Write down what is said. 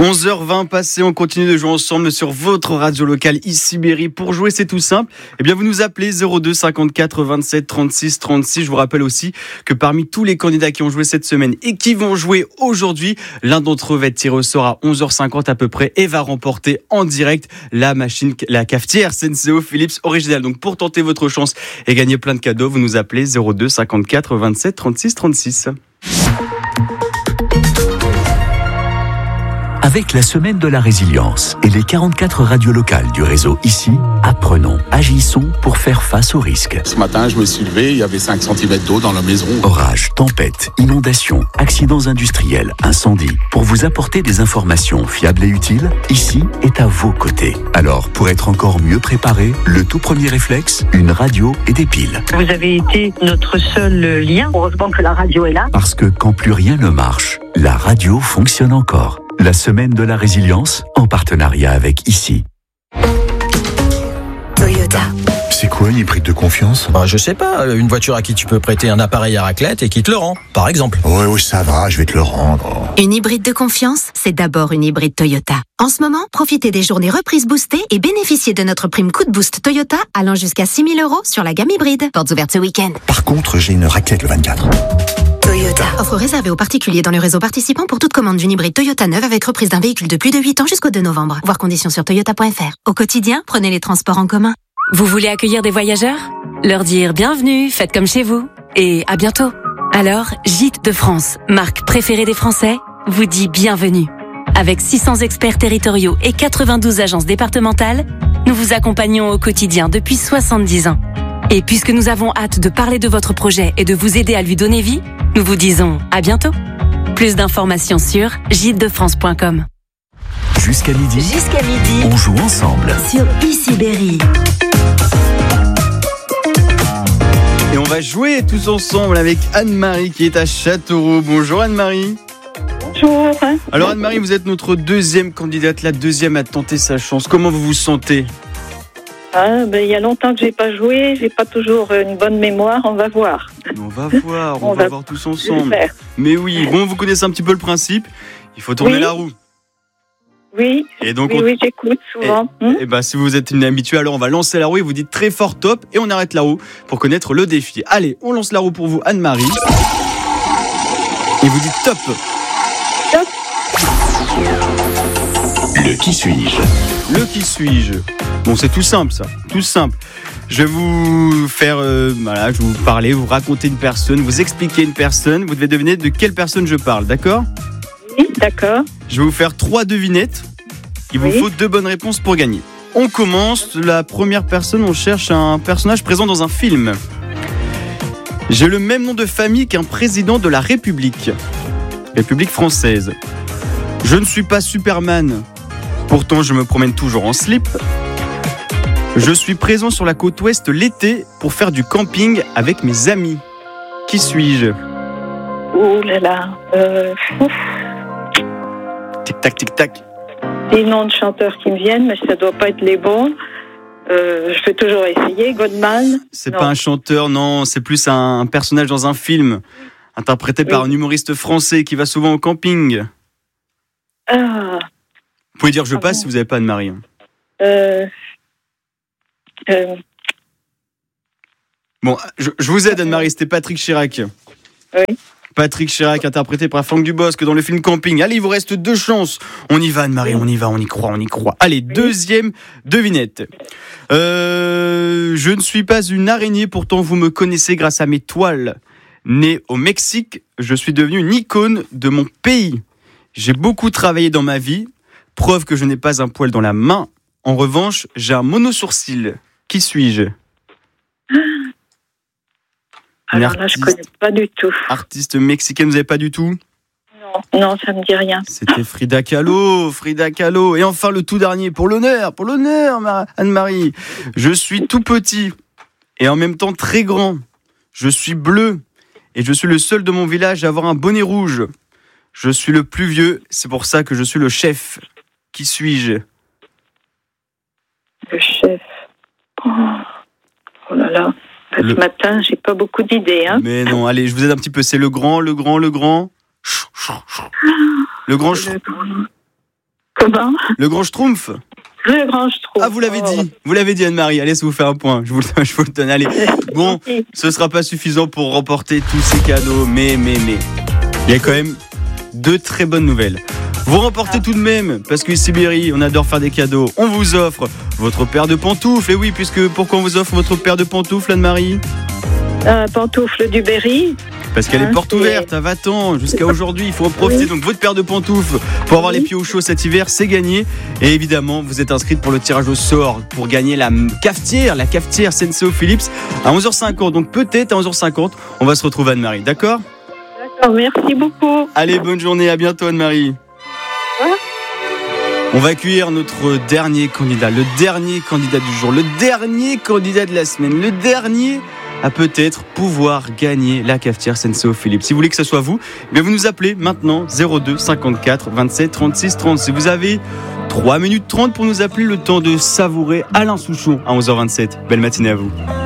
11h20 passé, on continue de jouer ensemble sur votre radio locale ici Berry. Pour jouer, c'est tout simple. Eh bien, vous nous appelez 02 54 27 36 36. Je vous rappelle aussi que parmi tous les candidats qui ont joué cette semaine et qui vont jouer aujourd'hui, l'un d'entre eux va être tiré au sort à 11h50 à peu près et va remporter en direct la cafetière Senseo Philips originale. Donc, pour tenter votre chance et gagner plein de cadeaux, vous nous appelez 02 54 27 36 36. Avec la semaine de la résilience et les 44 radios locales du réseau ici, apprenons, agissons pour faire face aux risques. Ce matin, je me suis levé, il y avait 5 cm d'eau dans la maison. Orages, tempêtes, inondations, accidents industriels, incendies. Pour vous apporter des informations fiables et utiles, ici est à vos côtés. Alors, pour être encore mieux préparé, le tout premier réflexe, une radio et des piles. Vous avez été notre seul lien. Heureusement que la radio est là. Parce que quand plus rien ne marche, la radio fonctionne encore. La semaine de la résilience, en partenariat avec ici. Toyota. C'est quoi une hybride de confiance ? Je sais pas, une voiture à qui tu peux prêter un appareil à raclette et qui te le rend, par exemple. Oui, ça va, je vais te le rendre. Une hybride de confiance, c'est d'abord une hybride Toyota. En ce moment, profitez des journées reprises boostées et bénéficiez de notre prime coup de boost Toyota allant jusqu'à 6 000 € sur la gamme hybride. Portes ouvertes ce week-end. Par contre, j'ai une raclette le 24. Toyota. Offre réservée aux particuliers dans le réseau participant pour toute commande d'une hybride Toyota neuve avec reprise d'un véhicule de plus de 8 ans jusqu'au 2 novembre. Voir conditions sur toyota.fr. Au quotidien, prenez les transports en commun. Vous voulez accueillir des voyageurs ? Leur dire bienvenue, faites comme chez vous. Et à bientôt. Alors, Gîtes de France, marque préférée des Français, vous dit bienvenue. Avec 600 experts territoriaux et 92 agences départementales, nous vous accompagnons au quotidien depuis 70 ans. Et puisque nous avons hâte de parler de votre projet et de vous aider à lui donner vie, nous vous disons à bientôt. Plus d'informations sur gîtesdefrance.com. Jusqu'à midi, on joue ensemble. Sur ici Berry. Et on va jouer tous ensemble avec Anne-Marie qui est à Châteauroux. Bonjour Anne-Marie. Bonjour. Alors Anne-Marie, vous êtes notre deuxième candidate, la deuxième à tenter sa chance. Comment vous vous sentez ? Il y a longtemps que j'ai pas joué, j'ai pas toujours une bonne mémoire, on va voir. On va voir tous ensemble. J'espère. Mais oui, bon, vous connaissez un petit peu le principe, il faut tourner la roue. Oui, et donc oui, j'écoute souvent. Et si vous êtes une habituée, alors on va lancer la roue et vous dites très fort top et on arrête la roue pour connaître le défi. Allez, on lance la roue pour vous Anne-Marie. Et vous dites top. Top. Le qui suis-je ? Le qui suis-je ? Bon, c'est tout simple ça, tout simple. Je vais vous faire, je vais vous parler, vous raconter une personne, vous expliquer une personne. Vous devez deviner de quelle personne je parle, d'accord ? Oui, d'accord. Je vais vous faire 3 devinettes. Il vous faut 2 bonnes réponses pour gagner. On commence. La première personne, on cherche un personnage présent dans un film. J'ai le même nom de famille qu'un président de la République française. Je ne suis pas Superman. Pourtant, je me promène toujours en slip. Je suis présent sur la côte ouest l'été pour faire du camping avec mes amis. Qui suis-je ? Oh là là. Tic-tac, tic-tac. Des noms de chanteurs qui me viennent, mais ça doit pas être les bons. Je peux toujours essayer. Goldman. C'est pas un chanteur, non. C'est plus un personnage dans un film, interprété par un humoriste français qui va souvent au camping. Ah. Vous pouvez dire je passe si vous n'avez pas Anne-Marie. Bon, je vous aide Anne-Marie, c'était Patrick Chirac. Oui. Patrick Chirac, interprété par Franck Dubosc dans le film Camping. Allez, il vous reste 2 chances. On y va Anne-Marie, on y va, on y croit. Allez, deuxième devinette. Je ne suis pas une araignée, pourtant vous me connaissez grâce à mes toiles. Né au Mexique, je suis devenu une icône de mon pays. J'ai beaucoup travaillé dans ma vie, preuve que je n'ai pas un poil dans la main. En revanche, j'ai un monosourcil. Qui suis-je ? Alors là, je ne connais pas du tout. Artiste mexicaine, vous n'avez pas du tout ? Non, ça ne me dit rien. C'était Frida Kahlo. Et enfin, le tout dernier, pour l'honneur, Anne-Marie. Je suis tout petit et en même temps très grand. Je suis bleu et je suis le seul de mon village à avoir un bonnet rouge. Je suis le plus vieux, c'est pour ça que je suis le chef. Qui suis-je ? Le chef. Oh là là. Ce matin, j'ai pas beaucoup d'idées. Mais non, allez, je vous aide un petit peu. C'est le grand. Le grand Comment? Le Grand Schtroumpf. Le Grand Schtroumpf. Ah, vous l'avez dit Anne-Marie. Allez, ça vous fait un point. Je vous le donne. Allez. Bon, ce sera pas suffisant pour remporter tous ces cadeaux, mais. Il y a quand même 2 très bonnes nouvelles. Vous remportez tout de même, parce que Sibérie, on adore faire des cadeaux. On vous offre votre paire de pantoufles. Et oui, pourquoi on vous offre votre paire de pantoufles, Anne-Marie? Pantoufles du Berry. Parce qu'elle est porte ouverte à Vatan jusqu'à aujourd'hui, il faut en profiter. Donc votre paire de pantoufles pour avoir les pieds au chaud cet hiver, c'est gagné. Et évidemment, vous êtes inscrite pour le tirage au sort pour gagner la cafetière Senseo Philips à 11h50. Donc peut-être à 11h50, on va se retrouver Anne-Marie, d'accord? D'accord, merci beaucoup. Allez, bonne journée, à bientôt Anne-Marie. On va accueillir notre dernier candidat, le dernier candidat du jour, le dernier candidat de la semaine, le dernier à peut-être pouvoir gagner la cafetière Senseo Philips. Si vous voulez que ce soit vous, vous nous appelez maintenant 02 54 27 36 30. Si vous avez 3 minutes 30 pour nous appeler, le temps de savourer Alain Souchon à 11h27. Belle matinée à vous.